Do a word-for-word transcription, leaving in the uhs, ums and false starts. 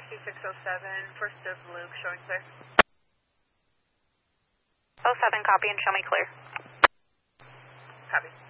two six oh seven, first of Luke, showing clear. oh seven, copy and show me clear. Copy.